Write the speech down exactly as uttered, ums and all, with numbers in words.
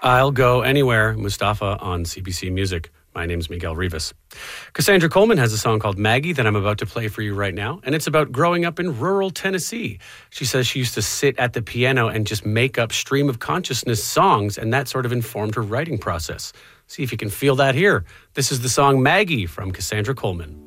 I'll Go Anywhere, Mustafa on C B C Music. My name's Miguel Rivas. Cassandra Coleman has a song called Maggie that I'm about to play for you right now, and it's about growing up in rural Tennessee. She says she used to sit at the piano and just make up stream of consciousness songs, and that sort of informed her writing process. See if you can feel that here. This is the song Maggie from Cassandra Coleman.